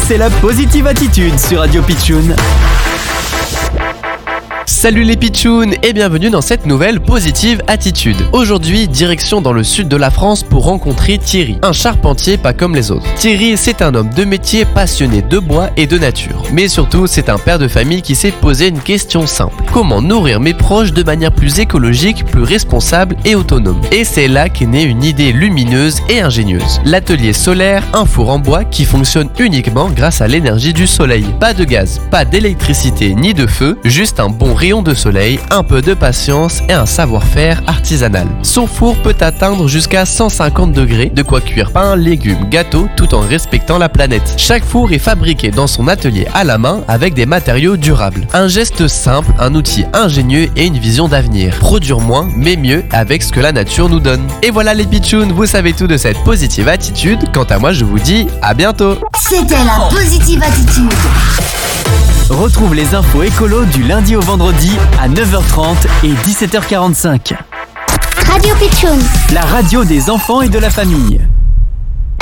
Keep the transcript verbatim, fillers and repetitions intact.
c'est la Positive Attitude sur Radio Pitchoun. Salut les pitchouns et bienvenue dans cette nouvelle Positive Attitude. Aujourd'hui, direction dans le sud de la France pour rencontrer Thierry, un charpentier pas comme les autres. Thierry, c'est un homme de métier passionné de bois et de nature. Mais surtout, c'est un père de famille qui s'est posé une question simple. Comment nourrir mes proches de manière plus écologique, plus responsable et autonome? Et c'est là qu'est née une idée lumineuse et ingénieuse. L'atelier solaire, un four en bois qui fonctionne uniquement grâce à l'énergie du soleil. Pas de gaz, pas d'électricité ni de feu, juste un bon rayon de soleil, un peu de patience et un savoir-faire artisanal. Son four peut atteindre jusqu'à cent cinquante degrés, de quoi cuire pain, légumes, gâteaux tout en respectant la planète. Chaque four est fabriqué dans son atelier à la main avec des matériaux durables. Un geste simple, un outil ingénieux et une vision d'avenir. Produire moins mais mieux avec ce que la nature nous donne. Et voilà les pitchouns, vous savez tout de cette positive attitude. Quant à moi, je vous dis à bientôt. C'était la Positive Attitude. Retrouve les infos écolo du lundi au vendredi à neuf heures trente et dix-sept heures quarante-cinq. Radio Pitchoun. La radio des enfants et de la famille.